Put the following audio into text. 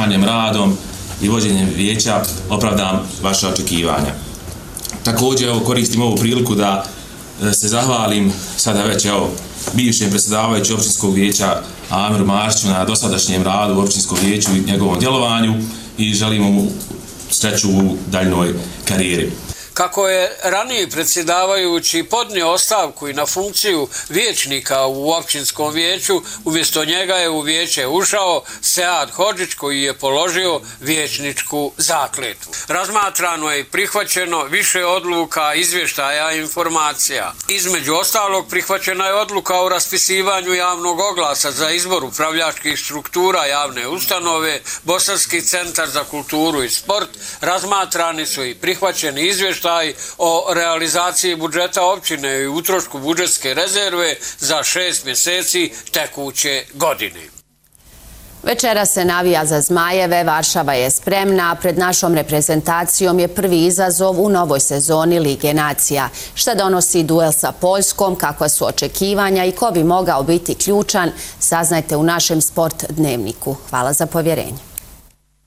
ustrajnim radom i vođenjem vijeća opravdam vaše očekivanja. Također koristim ovu priliku da se zahvalim sada već bivšem predsjedavajućem općinskog vijeća Amiru Maršiću na dosadašnjem radu u općinskom vijeću i njegovom djelovanju i želimo mu sreću u daljnoj karijeri. Kako je raniji predsjedavajući podnio ostavku i na funkciju vijećnika u općinskom vijeću, umjesto njega je u vijeće ušao Sead Hodžić koji je položio vijećničku zakletvu. Razmatrano je i prihvaćeno više odluka, izvještaja i informacija. Između ostalog prihvaćena je odluka o raspisivanju javnog oglasa za izbor upravljačkih struktura javne ustanove, Bosanski centar za kulturu i sport. Razmatrani su i prihvaćeni izvještaji o realizaciji budžeta općine i utrošku budžetske rezerve za 6 mjeseci tekuće godine. Večera se navija za Zmajeve, Varšava je spremna, a pred našom reprezentacijom je prvi izazov u novoj sezoni Lige nacija. Šta donosi duel sa Poljskom, kakva su očekivanja i ko bi mogao biti ključan, saznajte u našem Sport dnevniku. Hvala za povjerenje.